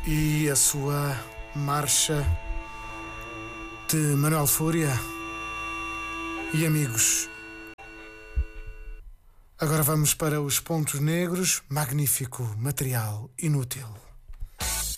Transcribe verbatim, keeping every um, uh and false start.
e a sua marcha de Manuel Fúria e amigos. Agora vamos para os Pontos Negros, magnífico material inútil.